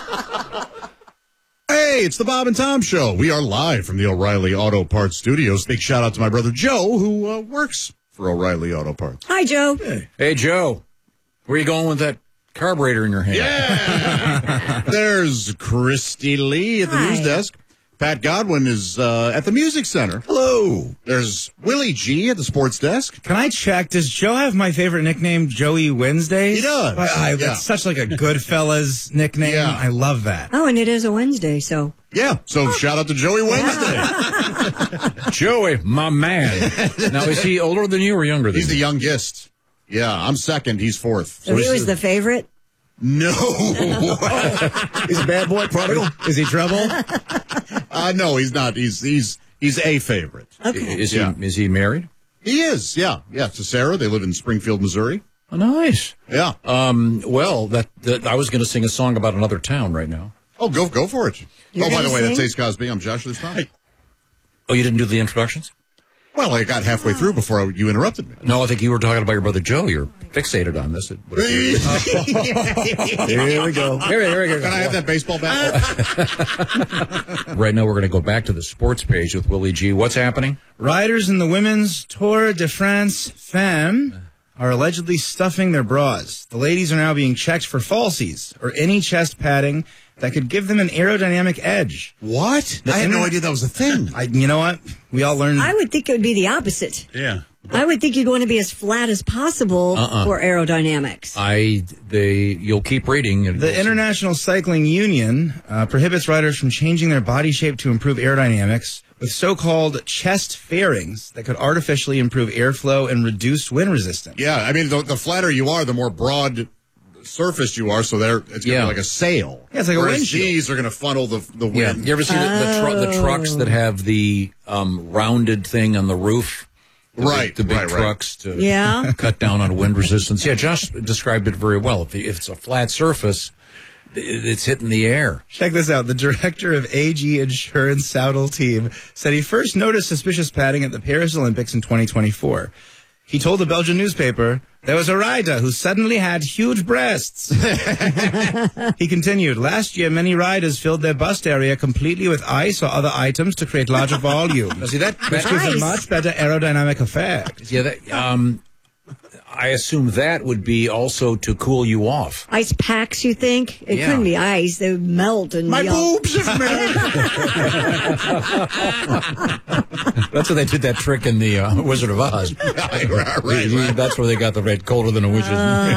Hey, it's the Bob and Tom Show. We are live from the O'Reilly Auto Parts Studios. Big shout out to my brother Joe, who works for O'Reilly Auto Parts. Hi, Joe. Hey, Joe. Where are you going with that carburetor in your hand? Yeah. There's Christy Lee at the news desk. Pat Godwin is at the Music Center. Hello. There's Willie G at the sports desk. Can I check? Does Joe have my favorite nickname, Joey Wednesdays? He does. That's such like a Goodfellas nickname. Yeah. I love that. Oh, and it is a Wednesday, so. Yeah, so shout out to Joey Wednesday. Joey, my man. Now, is he older than you or younger than you? He's the youngest. Yeah, I'm second. He's fourth. So he was the favorite? No. He's a bad boy, prodigal. Is he trouble? No, he's not. He's a favorite. Okay. Is he married? He is, yeah. Yeah, to Sarah. They live in Springfield, Missouri. Oh, nice. Yeah. Well, that I was going to sing a song about another town right now. Oh, go for it. You're by the gonna way, that's sing? Ace Cosby. I'm Joshua Stein. Oh, you didn't do the introductions? Well, I got halfway through before you interrupted me. No, I think you were talking about your brother Joe. You're fixated on this. Here we go. Here we go. Can I have that baseball bat? Right now, we're going to go back to the sports page with Willie G. What's happening? Riders in the women's Tour de France Femme are allegedly stuffing their bras. The ladies are now being checked for falsies or any chest padding that could give them an aerodynamic edge. What? I had no idea that was a thing. You know what? We all learned. I would think it would be the opposite. Yeah. I would think you'd want to be as flat as possible for aerodynamics. You'll keep reading. The International Cycling Union prohibits riders from changing their body shape to improve aerodynamics with so-called chest fairings that could artificially improve airflow and reduce wind resistance. Yeah, I mean, the flatter you are, the more broad surface you are, so it's going to be like a sail. Yeah, it's like a Whereas windshield. these are going to funnel the wind. Yeah. You ever see the trucks that have the rounded thing on the roof? The big trucks to cut down on wind resistance. Yeah, Josh described it very well. If it's a flat surface, it's hitting the air. Check this out. The director of AG Insurance Saudal team said he first noticed suspicious padding at the Paris Olympics in 2024. He told the Belgian newspaper there was a rider who suddenly had huge breasts. He continued, last year many riders filled their bust area completely with ice or other items to create larger volume. Now, see that Which gives a much better aerodynamic effect. Yeah, I assume that would be also to cool you off. Ice packs, you think? It couldn't be ice. They would melt and My be all... boobs have melted. That's why they did that trick in the Wizard of Oz. Right. That's where they got the red colder than a witch's.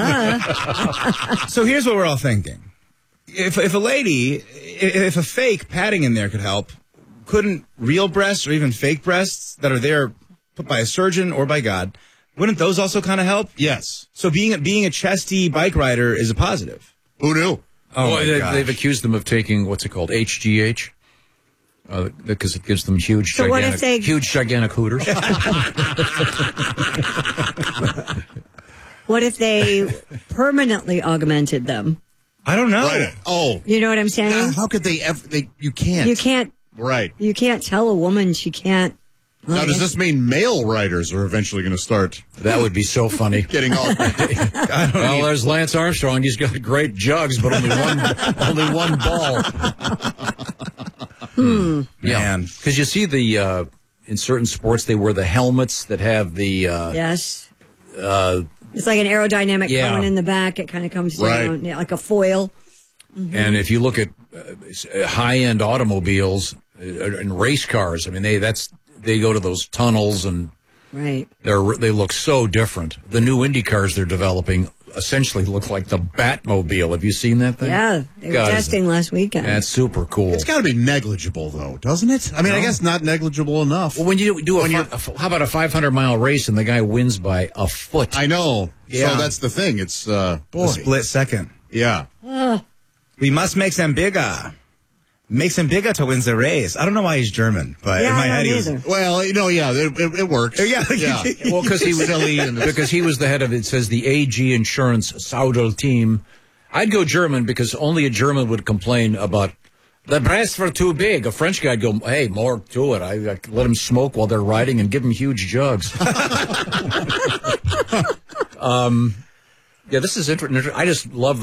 So here's what we're all thinking. If a fake padding in there could help, couldn't real breasts or even fake breasts that are there put by a surgeon or by God, wouldn't those also kind of help? Yes. So being a chesty bike rider is a positive. Who knew? They've accused them of taking, what's it called, HGH? Because it gives them huge, So gigantic hooters. What if they permanently augmented them? I don't know. Right. Oh. You know what I'm saying? How could they ever? You can't. You can't. Right. You can't tell a woman she can't. Now, does this mean male riders are eventually going to start That would be so funny. getting off? Well, there's Lance Armstrong. He's got great jugs, but only one ball. Man. Because you see in certain sports, they wear the helmets that have the... Yes. It's like an aerodynamic cone in the back. It kind of comes down like a foil. Mm-hmm. And if you look at high-end automobiles and race cars, I mean, they go to those tunnels and they look so different. The new Indy cars they're developing essentially look like the Batmobile. Have you seen that thing? Yeah, they were testing last weekend. That's super cool. It's got to be negligible, though, doesn't it? I mean, I guess not negligible enough. Well, when you do how about a 500-mile race and the guy wins by a foot? I know. Yeah. So that's the thing. It's A split second. Yeah. We must make them bigger. Makes him bigger to win the race. I don't know why he's German, but in my head he was. Well, it works. Yeah. Well, because he was because he was the head of it says the AG Insurance Saudal team. I'd go German because only a German would complain about the breasts were too big. A French guy'd go, hey, more to it. I let them smoke while they're riding and give them huge jugs. Yeah, this is interesting. I just love